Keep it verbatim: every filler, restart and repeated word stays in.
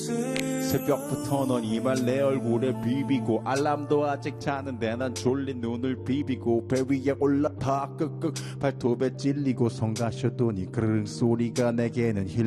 새벽부터 넌 이말 내 얼굴에 비비고 알람도 아직 자는데 난 졸린 눈을 비비고 배 위에 올라타 끄끄 발톱에 찔리고 성가셔도니 그르릉 소리가 내게는 힐